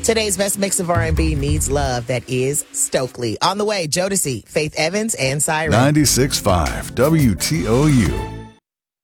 Today's best mix of R&B needs love. That is Stokely. On the way, Jodeci, Faith Evans, and Siren. 96.5 WTOU.